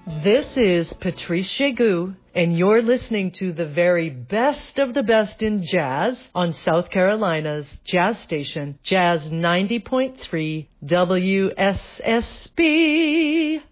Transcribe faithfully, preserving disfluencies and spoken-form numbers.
This is Patrice Chegu, and you're listening to the very best of the best in jazz on South Carolina's jazz station, Jazz ninety point three W S S B.